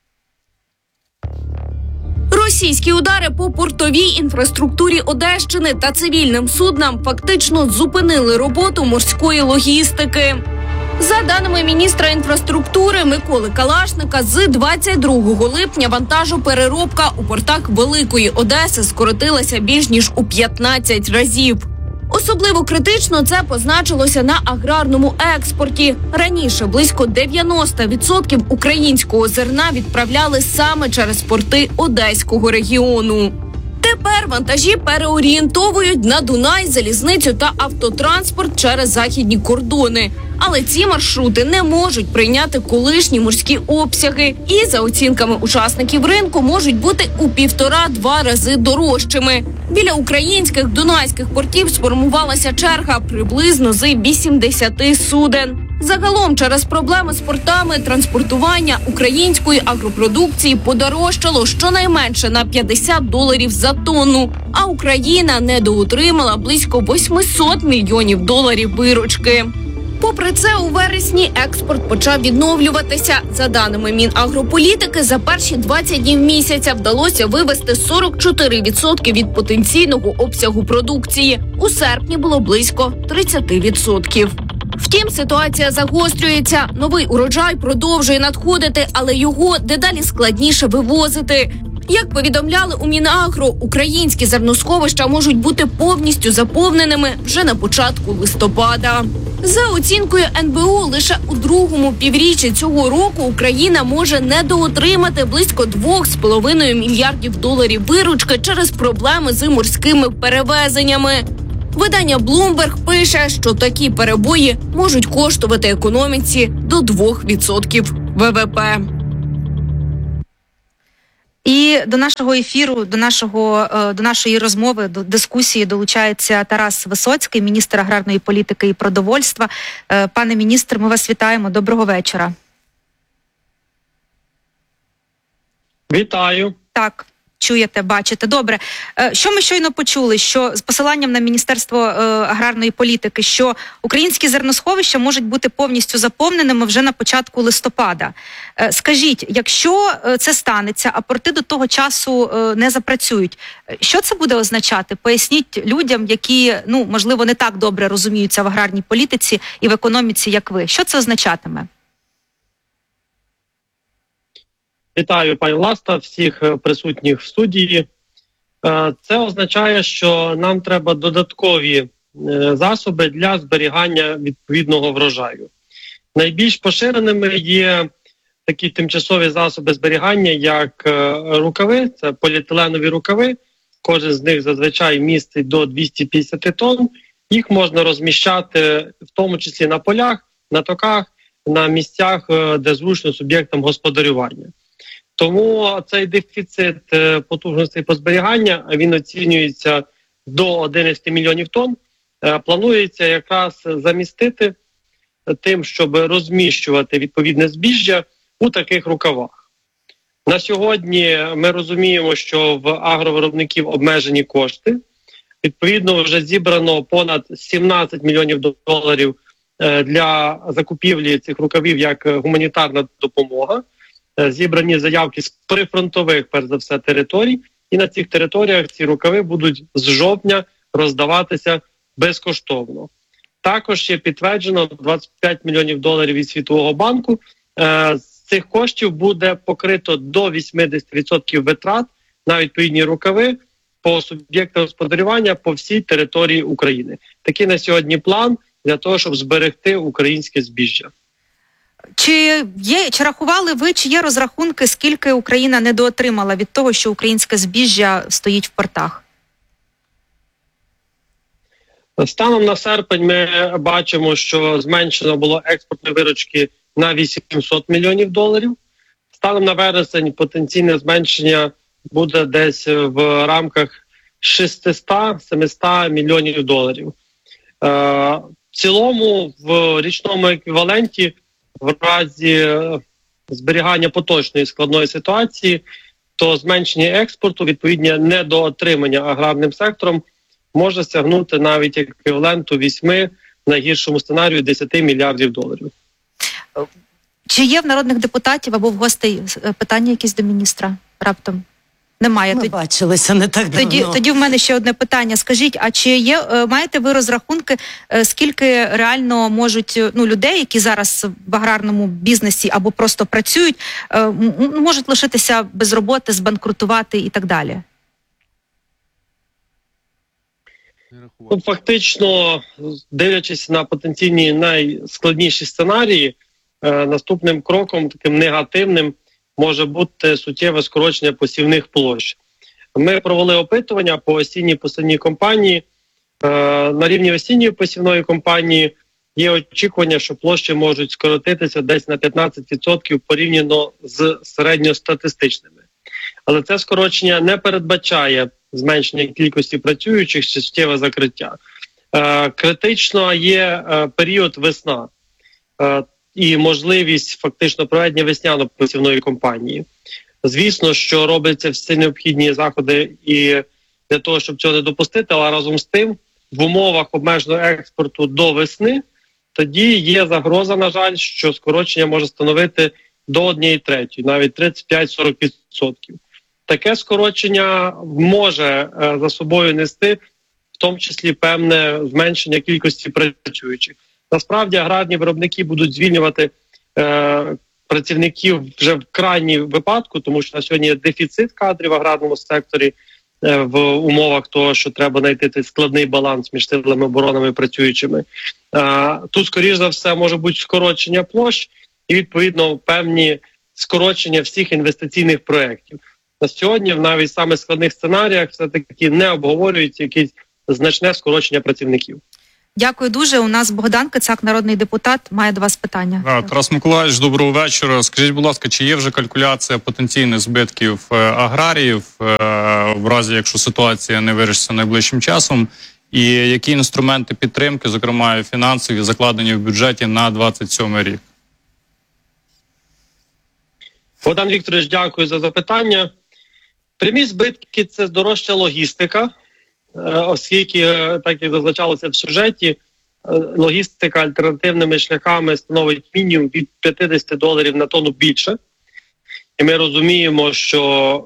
Російські удари по портовій інфраструктурі Одещини та цивільним суднам фактично зупинили роботу морської логістики. За даними міністра інфраструктури Миколи Калашника, з 22 липня вантажопереробка у портах Великої Одеси скоротилася більш ніж у 15 разів. Особливо критично це позначилося на аграрному експорті. Раніше близько 90% українського зерна відправляли саме через порти Одеського регіону. Тепер вантажі переорієнтовують на Дунай, залізницю та автотранспорт через західні кордони. Але ці маршрути не можуть прийняти колишні морські обсяги і, за оцінками учасників ринку, можуть бути у 1,5-2 рази дорожчими. Біля українських дунайських портів сформувалася черга приблизно з 80 суден. Загалом через проблеми з портами транспортування української агропродукції подорожчало щонайменше на $50 за тонну, а Україна недоотримала близько $800 мільйонів виручки. Попри це, у вересні експорт почав відновлюватися. За даними Мінагрополітики, за перші 20 днів місяця вдалося вивезти 44% від потенційного обсягу продукції. У серпні було близько 30%. Втім, ситуація загострюється. Новий урожай продовжує надходити, але його дедалі складніше вивозити. Як повідомляли у Мінагро, українські зерносховища можуть бути повністю заповненими вже на початку листопада. За оцінкою НБУ, лише у другому півріччі цього року Україна може недоотримати близько $2,5 мільярдів виручки через проблеми з морськими перевезеннями. Видання Bloomberg пише, що такі перебої можуть коштувати економіці до 2% ВВП. І до нашого ефіру, до нашої розмови, до дискусії долучається Тарас Висоцький, міністр аграрної політики і продовольства. Пане міністр, ми вас вітаємо. Доброго вечора. Вітаю. Так. Чуєте, бачите. Добре. Що ми щойно почули? Що з посиланням на Міністерство аграрної політики, що українські зерносховища можуть бути повністю заповненими вже на початку листопада. Скажіть, якщо це станеться, а порти до того часу не запрацюють, що це буде означати? Поясніть людям, які, можливо, не так добре розуміються в аграрній політиці і в економіці, як ви. Що це означатиме? Вітаю, пані Власта, всіх присутніх в студії. Це означає, що нам треба додаткові засоби для зберігання відповідного врожаю. Найбільш поширеними є такі тимчасові засоби зберігання, як рукави, це поліетиленові рукави. Кожен з них зазвичай містить до 250 тонн. Їх можна розміщати в тому числі на полях, на токах, на місцях, де зручно суб'єктам господарювання. Тому цей дефіцит потужностей по зберігання, він оцінюється до 11 мільйонів тонн, планується якраз замістити тим, щоб розміщувати відповідне збіжжя у таких рукавах. На сьогодні ми розуміємо, що в агровиробників обмежені кошти. Відповідно, вже зібрано понад 17 мільйонів доларів для закупівлі цих рукавів як гуманітарна допомога. Зібрані заявки з прифронтових, перш за все, територій, і на цих територіях ці рукави будуть з жовтня роздаватися безкоштовно. Також є підтверджено 25 мільйонів доларів від Світового банку. З цих коштів буде покрито до 80% витрат на відповідні рукави по суб'єктам господарювання по всій території України. Такий на сьогодні план для того, щоб зберегти українське збіжжя. Чи рахували ви, чи є розрахунки, скільки Україна недоотримала від того, що українське збіжжя стоїть в портах? Станом на серпень ми бачимо, що зменшено було експортної виручки на 800 мільйонів доларів. Станом на вересень потенційне зменшення буде десь в рамках 600-700 мільйонів доларів. В цілому в річному еквіваленті в разі зберігання поточної складної ситуації, то зменшення експорту, відповідне недоотримання аграрним сектором може сягнути навіть еквіваленту 8, в найгіршому сценарію 10 мільярдів доларів. Чи є в народних депутатів або в гостей питання якісь до міністра раптом? Немає. Ми бачилися не так давно. Тоді в мене ще одне питання. Скажіть, а чи маєте ви розрахунки, скільки реально можуть людей, які зараз в аграрному бізнесі або просто працюють, можуть лишитися без роботи, збанкрутувати і так далі? Фактично, дивлячись на потенційні найскладніші сценарії, наступним кроком, таким негативним, може бути суттєве скорочення посівних площ. Ми провели опитування по осінній посівній кампанії. На рівні осінньої посівної кампанії є очікування, що площі можуть скоротитися десь на 15% порівняно з середньостатистичними. Але це скорочення не передбачає зменшення кількості працюючих чи суттєве закриття. Критично є період весна і можливість фактично проведення весняно-посівної кампанії. Звісно, що робляться всі необхідні заходи і для того, щоб цього не допустити, але разом з тим в умовах обмеженого експорту до весни тоді є загроза, на жаль, що скорочення може становити до 1/3, навіть 35-40%. Таке скорочення може за собою нести в тому числі певне зменшення кількості працюючих. Насправді аграрні виробники будуть звільнювати працівників вже в крайній випадку, тому що на сьогодні є дефіцит кадрів в аграрному секторі в умовах того, що треба знайти цей складний баланс між силами оборони і працюючими. Тут, скоріш за все, може бути скорочення площ і, відповідно, певні скорочення всіх інвестиційних проєктів. На сьогодні, в навіть саме складних сценаріях, все-таки не обговорюється якесь значне скорочення працівників. Дякую дуже. У нас Богдан Кицак, народний депутат, має до вас питання. Тарас Миколаївич, доброго вечора. Скажіть, будь ласка, чи є вже калькуляція потенційних збитків аграріїв в разі, якщо ситуація не вирішиться найближчим часом? І які інструменти підтримки, зокрема фінансові, закладені в бюджеті на 27 рік? Богдан Вікторович, дякую за запитання. Прямі збитки – це здорожча логістика, оскільки, так як зазначалося в сюжеті, логістика альтернативними шляхами становить мінімум від $50 на тонну більше. І ми розуміємо, що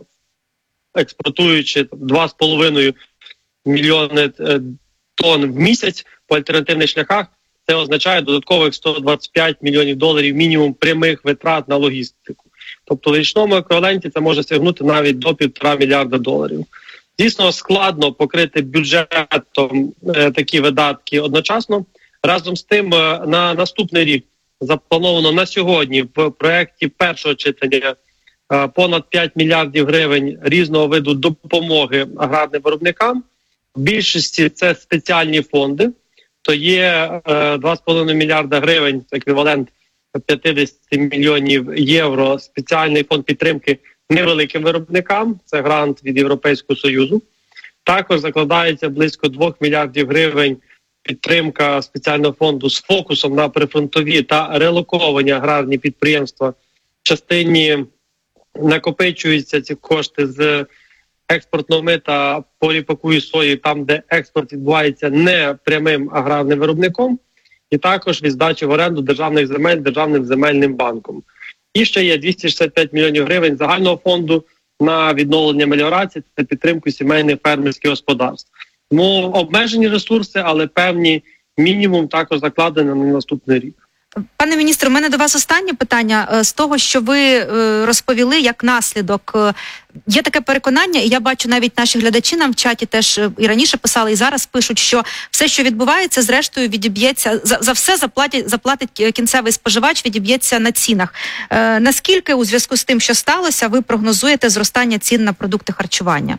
експортуючи 2,5 мільйони тонн в місяць по альтернативних шляхах, це означає додаткових $125 мільйонів мінімум прямих витрат на логістику. Тобто в річному еквіваленті це може сягнути навіть до $1,5 мільярда. Дійсно складно покрити бюджетом такі видатки одночасно. Разом з тим, на наступний рік заплановано на сьогодні в проєкті першого читання понад 5 мільярдів гривень різного виду допомоги аграрним виробникам. В більшості це спеціальні фонди, то є 2,5 мільярда гривень, еквівалент 50 мільйонів євро, спеціальний фонд підтримки невеликим виробникам, це грант від Європейського Союзу. Також закладається близько 2 мільярдів гривень підтримка спеціального фонду з фокусом на прифронтові та релоковані аграрні підприємства. В частині накопичуються ці кошти з експортного мита по ріпаку і сої, там, де експорт відбувається не прямим аграрним виробником, і також від здачі в оренду державних земель Державним земельним банком. І ще є 265 мільйонів гривень загального фонду на відновлення меліорації та підтримку сімейних фермерських господарств. Тому обмежені ресурси, але певні мінімум також закладені на наступний рік. Пане міністре, у мене до вас останнє питання. З того, що ви розповіли, як наслідок, є таке переконання, і я бачу навіть наші глядачі нам в чаті теж і раніше писали, і зараз пишуть, що все, що відбувається, зрештою відіб'ється, за все заплатить кінцевий споживач, відіб'ється на цінах. Наскільки у зв'язку з тим, що сталося, ви прогнозуєте зростання цін на продукти харчування?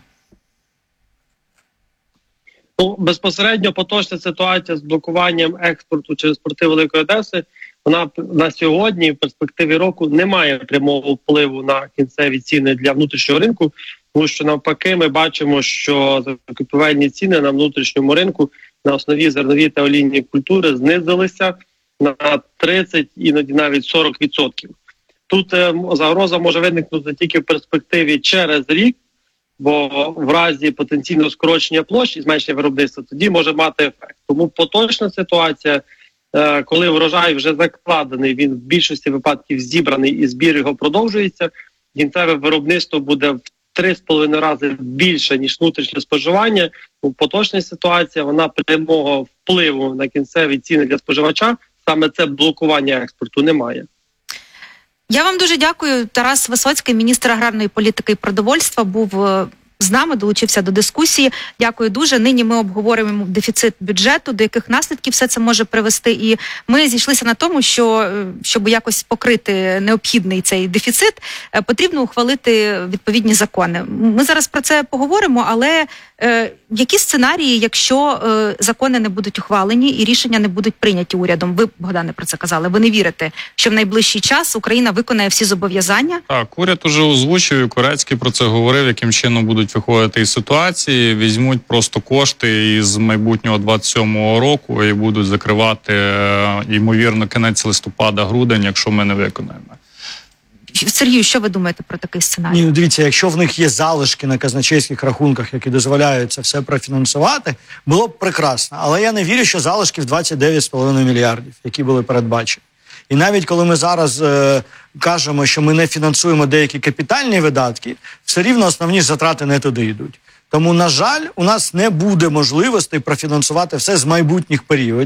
Безпосередньо поточна ситуація з блокуванням експорту через порти Великої Одеси, вона на сьогодні в перспективі року не має прямого впливу на кінцеві ціни для внутрішнього ринку, тому що навпаки ми бачимо, що закупівельні ціни на внутрішньому ринку на основі зернові та олійні культури знизилися на 30, іноді навіть 40%. Тут загроза може виникнути тільки в перспективі через рік, бо в разі потенційного скорочення площ і зменшення виробництва тоді може мати ефект. Тому поточна ситуація, коли врожай вже закладений, він в більшості випадків зібраний і збір його продовжується, кінцеве виробництво буде в 3,5 рази більше, ніж внутрішнє споживання. Поточна ситуація, вона прямого впливу на кінцеві ціни для споживача, саме це блокування експорту, немає. Я вам дуже дякую. Тарас Висоцький, міністр аграрної політики і продовольства, був з нами, долучився до дискусії. Дякую дуже. Нині ми обговорюємо дефіцит бюджету, до яких наслідків все це може привести. І ми зійшлися на тому, що, щоб якось покрити необхідний цей дефіцит, потрібно ухвалити відповідні закони. Ми зараз про це поговоримо, але які сценарії, якщо закони не будуть ухвалені і рішення не будуть прийняті урядом? Ви, Богдане, про це казали. Ви не вірите, що в найближчий час Україна виконає всі зобов'язання? Так, уряд уже озвучив, і Корецький про це говорив, яким чином будуть виходити із ситуації, візьмуть просто кошти із майбутнього 27-го року і будуть закривати, ймовірно, кінець листопада-грудень, якщо ми не виконаємо. Сергію, що ви думаєте про такий сценарій? Ні, дивіться, якщо в них є залишки на казначейських рахунках, які дозволяють це все профінансувати, було б прекрасно. Але я не вірю, що залишків 29,5 мільярдів, які були передбачені. І навіть коли ми зараз кажемо, що ми не фінансуємо деякі капітальні видатки, все рівно основні затрати не туди йдуть. Тому, на жаль, у нас не буде можливостей профінансувати все з майбутніх періодів.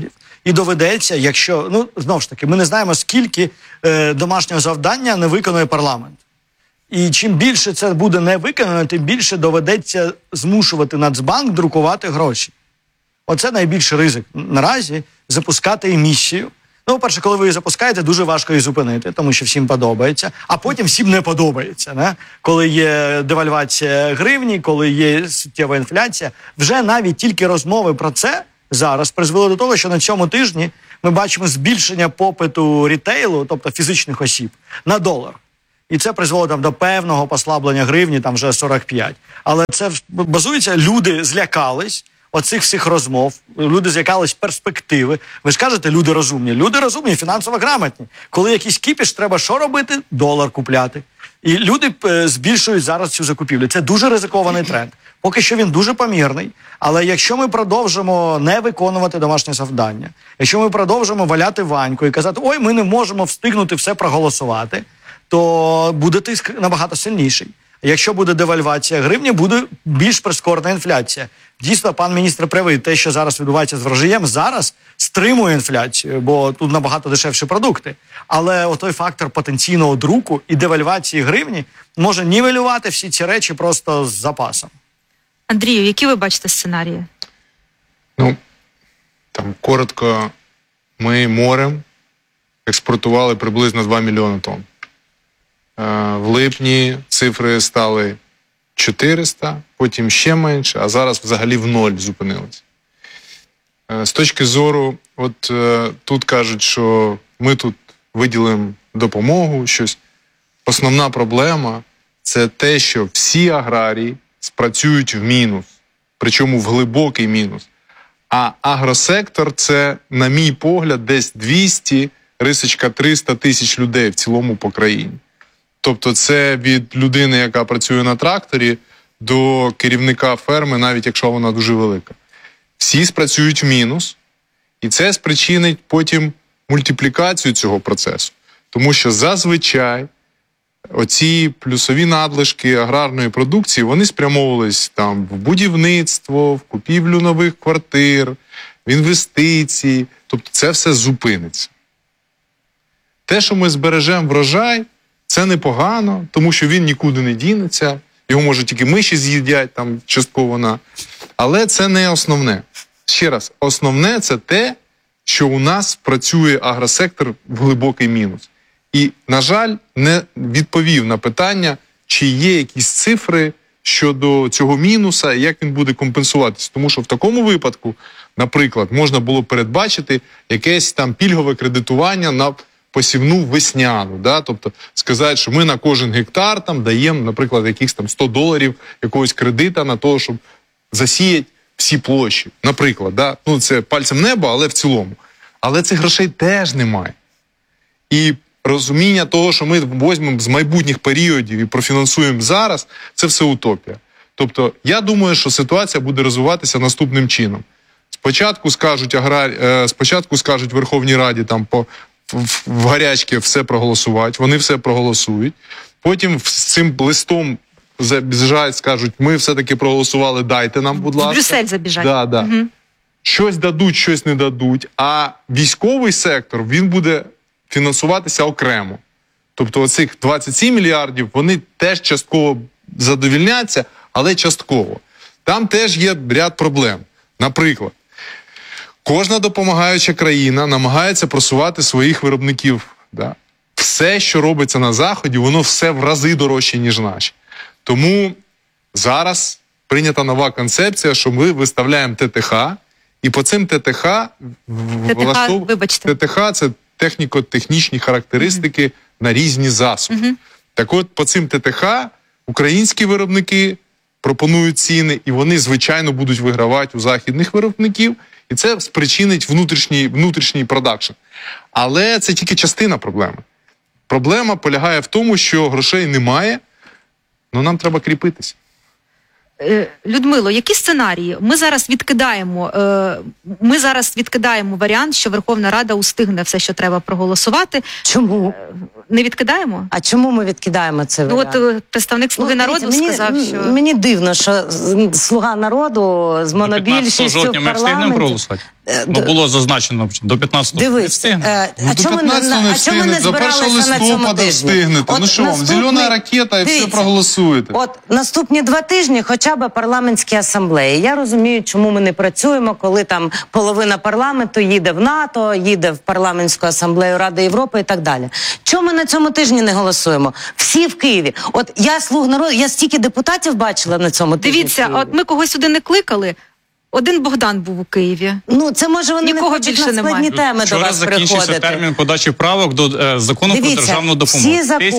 І доведеться, якщо, ну, знову ж таки, ми не знаємо, скільки домашнього завдання не виконує парламент. І чим більше це буде не виконано, тим більше доведеться змушувати Нацбанк друкувати гроші. Оце найбільший ризик наразі – запускати емісію. Ну, по-перше, коли ви її запускаєте, дуже важко її зупинити, тому що всім подобається, а потім всім не подобається. Не? Коли є девальвація гривні, коли є суттєва інфляція, вже навіть тільки розмови про це зараз призвели до того, що на цьому тижні ми бачимо збільшення попиту рітейлу, тобто фізичних осіб, на долар. І це призвело там до певного послаблення гривні, там вже 45. Але це базується, люди злякались оцих всіх розмов, люди злякались перспективи. Ви ж кажете, люди розумні. Люди розумні, фінансово грамотні. Коли якийсь кіпіш, треба що робити? Долар купляти. І люди збільшують зараз цю закупівлю. Це дуже ризикований тренд. Поки що він дуже помірний, але якщо ми продовжимо не виконувати домашнє завдання, якщо ми продовжимо валяти Ваньку і казати, ой, ми не можемо встигнути все проголосувати, то буде тиск набагато сильніший. Якщо буде девальвація гривні, буде більш прискорена інфляція. Дійсно, пан міністр правий, те, що зараз відбувається з врожаєм, зараз стримує інфляцію, бо тут набагато дешевші продукти. Але отой фактор потенційного друку і девальвації гривні може нівелювати всі ці речі просто з запасом. Андрію, які ви бачите сценарії? Ну, там коротко, ми морем експортували приблизно 2 мільйони тонн. В липні цифри стали 400, потім ще менше, а зараз взагалі в ноль зупинились. З точки зору, от тут кажуть, що ми тут виділимо допомогу, щось. Основна проблема – це те, що всі аграрії спрацюють в мінус, причому в глибокий мінус. А агросектор – це, на мій погляд, десь 200-300 тисяч людей в цілому по країні. Тобто це від людини, яка працює на тракторі, до керівника ферми, навіть якщо вона дуже велика. Всі спрацюють в мінус, і це спричинить потім мультиплікацію цього процесу. Тому що зазвичай оці плюсові надлишки аграрної продукції, вони спрямовувались там в будівництво, в купівлю нових квартир, в інвестиції. Тобто це все зупиниться. Те, що ми збережемо врожай, це непогано, тому що він нікуди не дінеться, його, може, тільки миші з'їдять, там, частково. Але це не основне. Ще раз, основне – це те, що у нас працює агросектор в глибокий мінус. І, на жаль, не відповів на питання, чи є якісь цифри щодо цього мінуса і як він буде компенсуватися. Тому що в такому випадку, наприклад, можна було передбачити якесь там пільгове кредитування на посівну весняну, да? Тобто сказати, що ми на кожен гектар там даємо, наприклад, якихось там $100 якогось кредита на те, щоб засіяти всі площі. Наприклад, да? Ну це пальцем неба, але в цілому. Але цих грошей теж немає. І розуміння того, що ми візьмемо з майбутніх періодів і профінансуємо зараз, це все утопія. Тобто, я думаю, що ситуація буде розвиватися наступним чином. Спочатку скажуть Верховній Раді там в гарячки все проголосувати, вони все проголосують. Потім з цим листом забіжать, скажуть, ми все-таки проголосували, дайте нам, будь ласка. В Брюссель забіжать. Да. Угу. Щось дадуть, щось не дадуть. А військовий сектор, він буде фінансуватися окремо. Тобто оцих 27 мільярдів, вони теж частково задовільняться, але частково. Там теж є ряд проблем. Наприклад, кожна допомагаюча країна намагається просувати своїх виробників. Да? Все, що робиться на Заході, воно все в рази дорожче, ніж наші. Тому зараз прийнята нова концепція, що ми виставляємо ТТХ, і по цим ТТХ це техніко-технічні характеристики на різні засоби. Так от, по цим ТТХ українські виробники пропонують ціни, і вони, звичайно, будуть вигравати у західних виробників, і це спричинить внутрішній продакшн. Але це тільки частина проблеми. Проблема полягає в тому, що грошей немає, але нам треба кріпитися. Людмило, які сценарії? Ми зараз відкидаємо варіант, що Верховна Рада устигне все, що треба проголосувати. Чому? Не відкидаємо? А чому ми відкидаємо це варіант? Ну, от представник «Слуги народу» сказав, що... Мені дивно, що «Слуга народу» з монобільшістю в парламенті... жовтня ми встигнемо проголосувати? Було зазначено до 15-го. Дивись, Ну, до 15-го не встигнете, до 1 листопада встигнете. Ну що вам, зелена ракета і все проголосуєте. От наступні 2 тижні хоча б парламентські асамблеї. Я розумію, чому ми не працюємо, коли там половина парламенту їде в НАТО, їде в парламентську асамблею Ради Європи і так далі. Чому ми на цьому тижні не голосуємо? Всі в Києві. От я слуг народу, я стільки депутатів бачила на цьому тижні. Дивіться, от ми когось сюди не кликали. Один Богдан був у Києві. Ну, це може вони Нікого не хочуть більше на складні немає. теми до Вчора вас закінчився приходити. термін подачі правок до закону Дивіться, про державну допомогу. всі закони-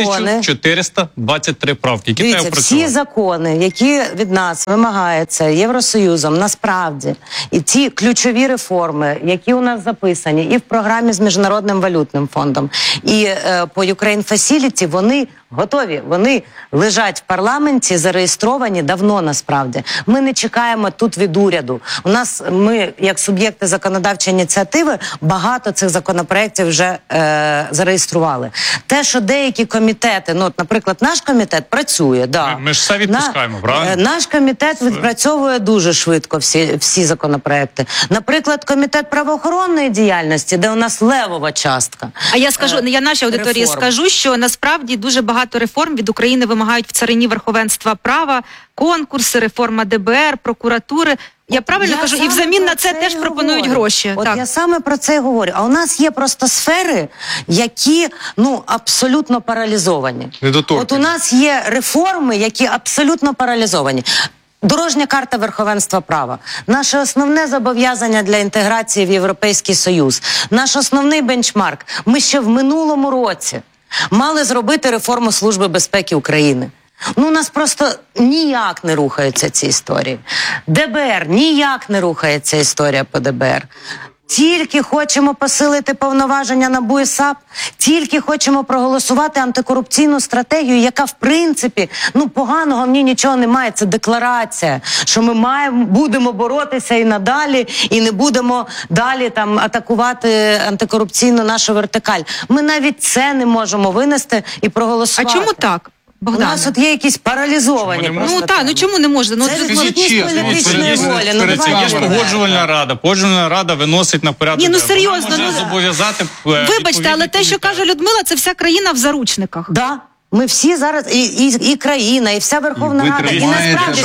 1423 правки, які треба Дивіться, працювати. всі закони, які від нас вимагаються Євросоюзом, насправді, і ті ключові реформи, які у нас записані і в програмі з Міжнародним валютним фондом, і по Ukraine Facility, вони готові. Вони лежать в парламенті, зареєстровані давно насправді. Ми не чекаємо тут від уряду. У нас, ми, як суб'єкти законодавчої ініціативи, багато цих законопроєктів вже зареєстрували. Те, що деякі комітети, ну, от, наприклад, наш комітет працює, да. Ми ж все відпускаємо, правильно? Наш комітет відпрацьовує дуже швидко всі законопроекти. Наприклад, комітет правоохоронної діяльності, де у нас левова частка. А я скажу, я нашій аудиторії реформ. скажу, що насправді дуже багато реформ від України вимагають в царині верховенства права, конкурси, реформа ДБР, прокуратури. Я правильно кажу? І взамін на це теж пропонують гроші. От Так. я саме про це й говорю. А у нас є просто сфери, які, ну, абсолютно паралізовані. От у нас є реформи, які абсолютно паралізовані. Дорожня карта верховенства права. Наше основне зобов'язання для інтеграції в Європейський Союз. Наш основний бенчмарк. Ми ще в минулому році мали зробити реформу Служби безпеки України. Ну, у нас просто ніяк не рухаються ці історії. ДБР, ніяк не рухається історія по ДБР. Тільки хочемо посилити повноваження НАБУ і САП, тільки хочемо проголосувати антикорупційну стратегію, яка, в принципі, ну, поганого в ній нічого немає. Це декларація, що ми будемо боротися і надалі, і не будемо далі там атакувати антикорупційну нашу вертикаль. Ми навіть це не можемо винести і проголосувати. А чому так? У нас от є якісь паралізовані. Ну так, ну чому не можна? Ну, Це відсутність політичної волі. Ну, давайте Погоджувальна рада виносить на порядок. Ні, ну денний. серйозно, Вона може зобов'язати вибачте, але те, що каже Людмила, це вся країна в заручниках. Да. Ми всі зараз, і країна, і вся Верховна Рада, і насправді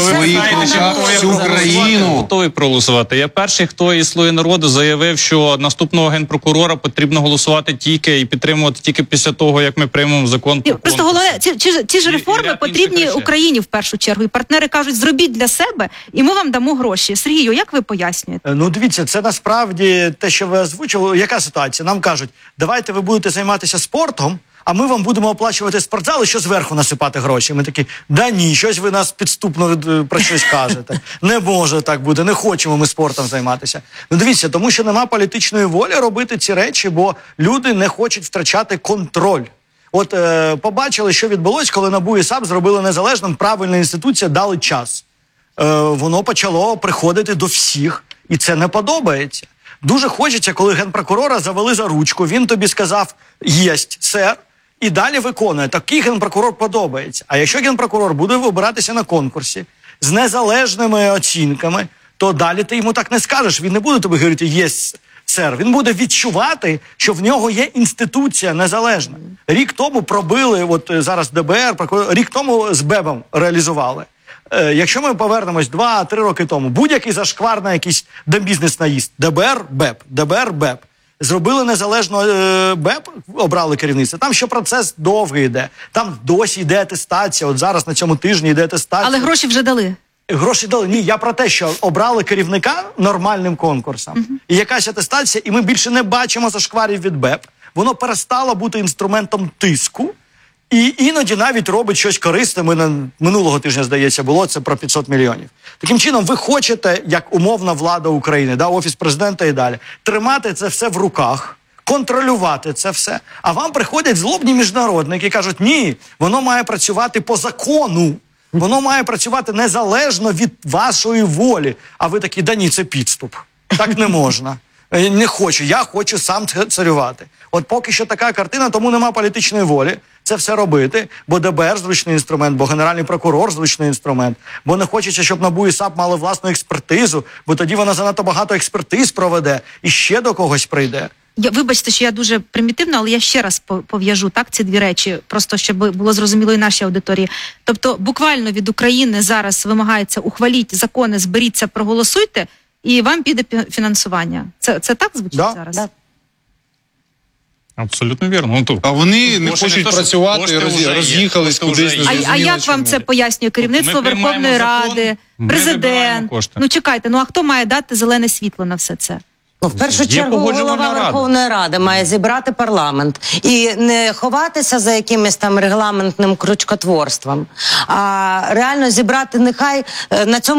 всю країну готові проголосувати. Я перший, хто із «Слуги народу» заявив, що наступного генпрокурора потрібно голосувати тільки і підтримувати тільки після того, як ми приймемо закон про Просто головне, ці ж реформи потрібні Україні в першу чергу. І партнери кажуть, зробіть для себе, і ми вам дамо гроші. Сергію, як ви пояснюєте? Ну, дивіться, це насправді те, що ви озвучили. Яка ситуація? Нам кажуть, давайте ви будете займатися спортом, а ми вам будемо оплачувати спортзал і що зверху насипати гроші. Ми такі, да ні, щось ви нас підступно про щось кажете. Не може так бути, не хочемо ми спортом займатися. Ну дивіться, тому що нема політичної волі робити ці речі, бо люди не хочуть втрачати контроль. От побачили, що відбулось, коли НАБУ і САП зробили незалежним, правильна інституція, дали час. Воно почало приходити до всіх, і це не подобається. Дуже хочеться, коли генпрокурора завели за ручку, він тобі сказав «єсть, сер», і далі виконує. Такий генпрокурор подобається. А якщо генпрокурор буде вибиратися на конкурсі з незалежними оцінками, то далі ти йому так не скажеш. Він не буде тобі говорити «єсть, сер». Він буде відчувати, що в нього є інституція незалежна. Рік тому пробили, от зараз ДБР, рік тому з БЕБом реалізували. Якщо ми повернемось 2-3 роки тому, будь-який зашквар на якийсь бізнес-наїзд, ДБР, БЕП, ДБР, БЕП. Зробили незалежно БЕП, обрали керівництво. Там ще процес довгий йде. Там досі йде атестація. От зараз на цьому тижні йде атестація. Але гроші вже дали. Гроші дали. Ні, я про те, що обрали керівника нормальним конкурсом. І якась атестація, і ми більше не бачимо зашкварів від БЕП. Воно перестало бути інструментом тиску. І іноді навіть робить щось корисне. Минулого тижня, здається, було це про 500 мільйонів. Таким чином, ви хочете, як умовна влада України, да, Офіс президента і далі, тримати це все в руках, контролювати це все. А вам приходять злобні міжнародники і кажуть, ні, воно має працювати по закону. Воно має працювати незалежно від вашої волі. А ви такі, да ні, це підступ. Так не можна. Не хочу, я хочу сам царювати. От поки що така картина, тому нема політичної волі. це все робити, бо ДБР зручний інструмент, бо Генеральний прокурор зручний інструмент, бо не хочеться, щоб НАБУ і САП мали власну експертизу, бо тоді вона занадто багато експертиз проведе і ще до когось прийде. Вибачте, що я дуже примітивна, але я ще раз пов'яжу так ці дві речі, просто щоб було зрозуміло і нашій аудиторії. Тобто буквально від України зараз вимагається: ухваліть закони, зберіться, проголосуйте, і вам піде фінансування. Це так звучить зараз? Да. Абсолютно вірно. А вони не хочуть працювати, роз'їхались кудись. А як вам це пояснює керівництво Верховної Ради, президент? Ну чекайте, а хто має дати зелене світло на все це? Ну, в першу чергу голова Верховної Ради має зібрати парламент і не ховатися за якимось там регламентним крючкотворством, а реально зібрати, нехай на цьому